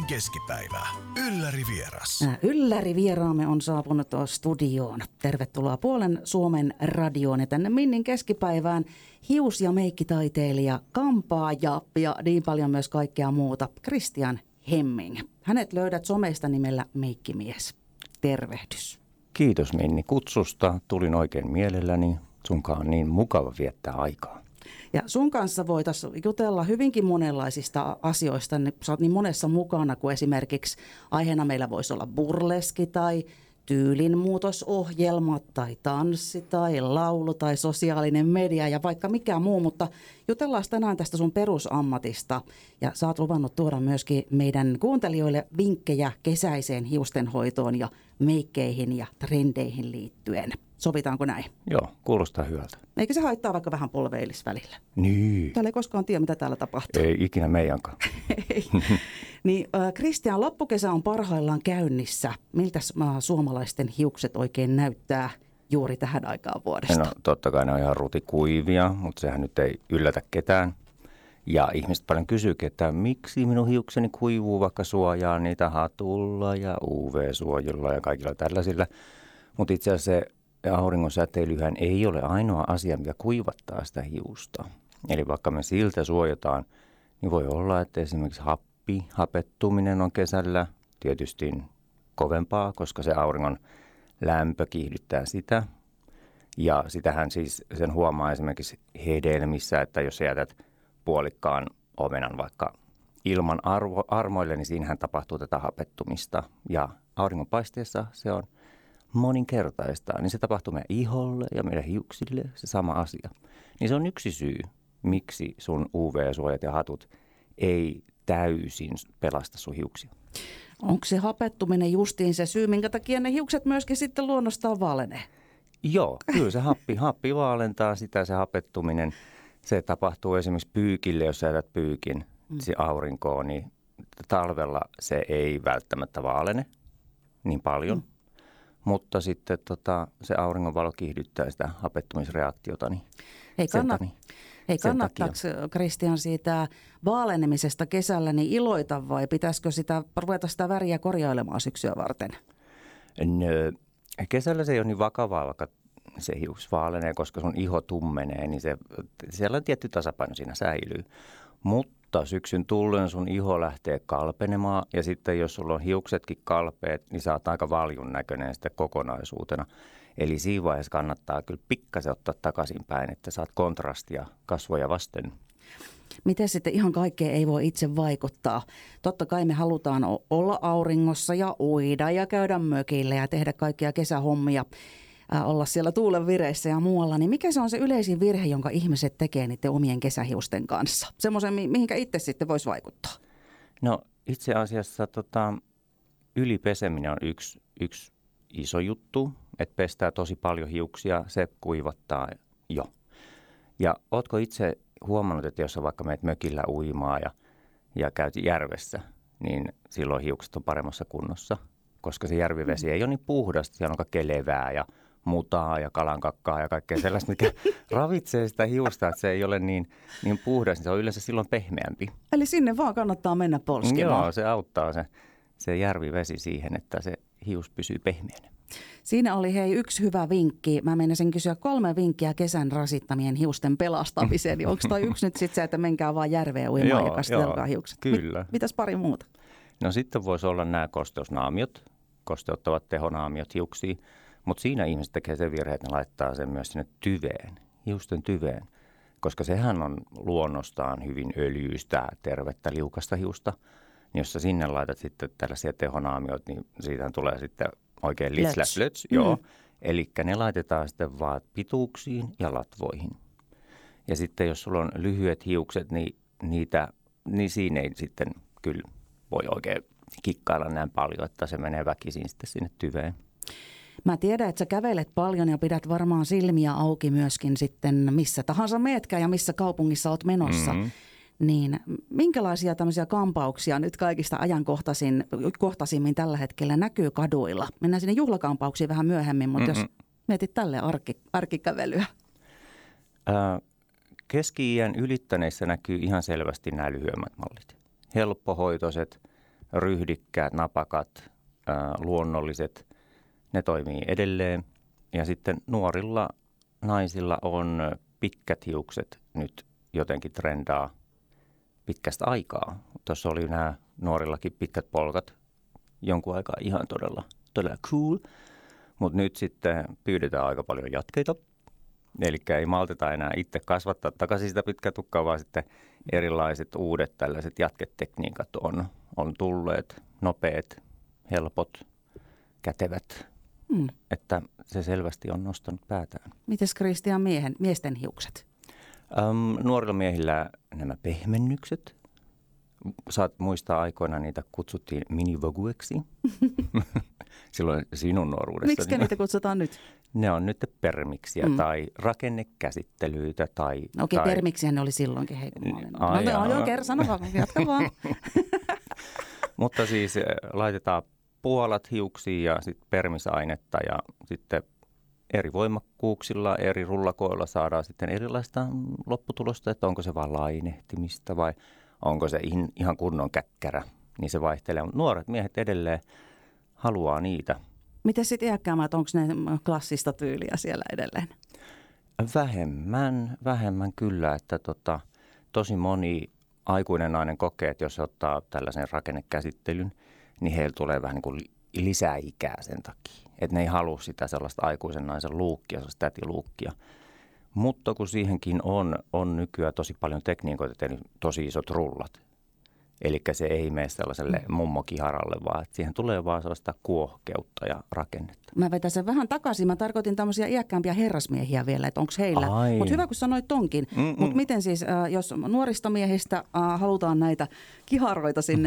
keskipäivä. Ylläri vieras. Ylläri vieraamme on saapunut studioon. Tervetuloa puolen Suomen radioon ja tänne Minnin keskipäivään hius- ja meikkitaiteilija, kampaaja ja niin paljon myös kaikkea muuta. Christian Hemming. Hänet löydät somesta nimellä Meikkimies. Tervehdys. Kiitos Minni kutsusta. Tulin oikein mielelläni. Sunkaan on niin mukava viettää aikaa. Ja sun kanssa voitaisiin jutella hyvinkin monenlaisista asioista. Sä oot niin monessa mukana, kuin esimerkiksi aiheena meillä voisi olla burleski tai tyylinmuutosohjelmat tai tanssi tai laulu tai sosiaalinen media ja vaikka mikä muu. Mutta jutellaan tänään tästä sun perusammatista ja sä oot luvannut tuoda myöskin meidän kuuntelijoille vinkkejä kesäiseen hiustenhoitoon ja meikkeihin ja trendeihin liittyen. Sovitaanko näin? Joo, kuulostaa hyvältä. Eikö se haittaa vaikka vähän polveillis välillä? Niin. Täällä ei koskaan tiedä, mitä täällä tapahtuu. Ei ikinä meidänkaan. Ei. Niin, Christian, loppukesä on parhaillaan käynnissä. Miltä suomalaisten hiukset oikein näyttää juuri tähän aikaan vuodesta? No totta kai ne on ihan rutikuivia, mutta sehän nyt ei yllätä ketään. Ja ihmiset paljon kysyykin, että miksi minun hiukseni kuivuu, vaikka suojaa niitä hatulla ja UV-suojulla ja kaikilla tällaisilla. Mutta itse asiassa se auringon säteilyhän ei ole ainoa asia, mikä kuivattaa sitä hiusta. Eli vaikka me siltä suojataan, niin voi olla, että esimerkiksi hapettuminen on kesällä tietysti kovempaa, koska se auringon lämpö kiihdyttää sitä. Ja sitähän siis sen huomaa esimerkiksi hedelmissä, että jos jätät puolikkaan omenan vaikka ilman armoille, niin siinähän tapahtuu tätä hapettumista. Ja auringonpaisteessa se on moninkertaista, niin se tapahtuu meidän iholle ja meidän hiuksille, se sama asia. Niin se on yksi syy, miksi sun UV-suojat ja hatut ei täysin pelasta sun hiuksia. Onko se hapettuminen justiin se syy, minkä takia ne hiukset myöskin sitten luonnostaan vaalenee? Joo, kyllä se happi vaalentaa sitä, se hapettuminen. Se tapahtuu esimerkiksi pyykille, jos sä jätät pyykin aurinkoon, niin talvella se ei välttämättä vaalene niin paljon. Mutta sitten se auringonvalo kiihdyttää sitä hapettumisreaktiota. Niin kannattaako Christian siitä vaalenemisesta kesällä niin iloita vai pitäisikö ruveta sitä väriä korjailemaan syksyä varten? No, kesällä se ei ole niin vakavaa, vaikka se hius vaalenee, koska sun iho tummenee, niin siellä on tietty tasapaino siinä säilyy. Mutta syksyn tullen sun iho lähtee kalpenemaan ja sitten jos sulla on hiuksetkin kalpeet, niin sä oot aika valjun näköinen sitten kokonaisuutena. Eli siinä vaiheessa kannattaa kyllä pikkasen ottaa takaisinpäin, että saat kontrastia kasvoja vasten. Miten sitten ihan kaikkea ei voi itse vaikuttaa? Totta kai me halutaan olla auringossa ja uida ja käydä mökillä ja tehdä kaikkia kesähommia, olla siellä tuulen vireissä ja muualla. Niin mikä se on se yleisin virhe, jonka ihmiset tekee niiden omien kesähiusten kanssa? Semmoisen, mihinkä itse sitten voisi vaikuttaa? No itse asiassa ylipeseminen on yksi iso juttu, että pestää tosi paljon hiuksia, se kuivattaa jo. Ja ootko itse huomannut, että jos sä vaikka meet mökillä uimaa ja käyt järvessä, niin silloin hiukset on paremmassa kunnossa, koska se järvivesi ei ole niin puhdasta, siellä on kaikkea levää ja mutaa ja kalankakkaa ja kaikkea sellaista, mikä ravitsee sitä hiusta, että se ei ole niin puhdas, niin se on yleensä silloin pehmeämpi. Eli sinne vaan kannattaa mennä polskimaan. Joo, se auttaa se järvivesi siihen, että se hius pysyy pehmeänä. Siinä oli yksi hyvä vinkki. Mä menisin kysyä 3 vinkkiä kesän rasittamien hiusten pelastamiseen. Onko toi yksi nyt sitten se, että menkää vaan järveen uimaan ja kastelkaa hiukset? Kyllä. Mitäs pari muuta? No sitten voisi olla nämä kosteusnaamiot, kosteuttavat tehonaamiot hiuksiin. Mutta siinä ihmiset tekee sen virheen, että ne laittaa sen myös sinne tyveen, hiusten tyveen. Koska sehän on luonnostaan hyvin öljyistä, tervettä, liukasta hiusta. Niin jos sä sinne laitat sitten tällaisia tehonaamioita, niin siitä tulee sitten oikein litslöts. Joo. Eli ne laitetaan sitten vaan pituuksiin ja latvoihin. Ja sitten jos sulla on lyhyet hiukset, niin siinä ei sitten kyllä voi oikein kikkailla näin paljon, että se menee väkisin sitten sinne tyveen. Mä tiedän, että sä kävelet paljon ja pidät varmaan silmiä auki myöskin sitten missä tahansa meetkään ja missä kaupungissa oot menossa. Niin minkälaisia tämmöisiä kampauksia nyt kaikista ajankohtaisimmin tällä hetkellä näkyy kaduilla? Mennään sinne juhlakampauksiin vähän myöhemmin, mutta jos mietit tälle arkikävelyä. Keski-iän ylittäneissä näkyy ihan selvästi nämä lyhyemmät mallit. Helppohoitoiset, ryhdikkäät, napakat, luonnolliset, ne toimii edelleen. Ja sitten nuorilla naisilla on pitkät hiukset nyt jotenkin trendaa pitkästä aikaa. Tuossa oli nämä nuorillakin pitkät polkat jonkun aikaa ihan todella cool. Mutta nyt sitten pyydetään aika paljon jatkeita. Eli ei malteta enää itse kasvattaa takaisin sitä pitkää tukkaa, vaan sitten erilaiset uudet tällaiset jatketekniikat on tulleet, nopeat, helpot, kätevät. Että se selvästi on nostanut päätään. Mites Kristian miesten hiukset? Nuorilla miehillä nämä pehmennykset. Saat muistaa aikoina niitä kutsuttiin minivogueksi. Silloin sinun nuoruudessa. Miksi niitä kutsutaan nyt? Ne on nyt permiksiä tai rakennekäsittelyitä. Okei, permiksiä ne oli silloinkin. Hei, sano vaan, jatka vaan. Mutta siis laitetaan puolat hiuksiin ja sitten permisainetta ja sitten eri voimakkuuksilla, eri rullakoilla saadaan sitten erilaista lopputulosta, että onko se vaan lainehtimista vai onko se ihan kunnon käkkärä, niin se vaihtelee. Mutta nuoret miehet edelleen haluaa niitä. Miten sitten iäkkäämmät, onko ne klassista tyyliä siellä edelleen? Vähemmän kyllä, että tosi moni aikuinen nainen kokee, että jos se ottaa tällaisen rakennekäsittelyn, niin heillä tulee vähän niin kuin lisää ikää sen takia. Että ne ei halua sitä sellaista aikuisen naisen luukkia, sellaista tätiluukkia. Mutta kun siihenkin on nykyään tosi paljon tekniikoita, eli tosi isot rullat. Eli se ei mene sellaiselle mummokiharalle, vaan että siihen tulee vaan sellaista kuohkeutta ja rakennetta. Mä vetän sen vähän takaisin. Mä tarkoitin tämmöisiä iäkkäämpiä herrasmiehiä vielä, että onko heillä. Mutta hyvä, kun sanoit tonkin. Mutta miten siis, jos nuorista miehistä halutaan näitä kiharoita sinne,